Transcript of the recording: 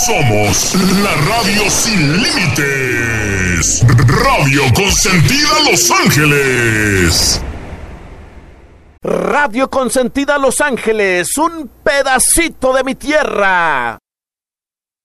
Somos la radio sin límites. Radio Consentida Los Ángeles. Radio Consentida Los Ángeles, un pedacito de mi tierra.